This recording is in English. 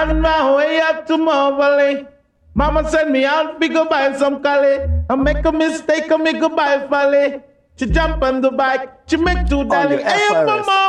On my way up to Marvally. Mama send me out, we go buy some Cali. I make a mistake, I make go buy Folly. She jump on the bike, she make $2. Hey, mama.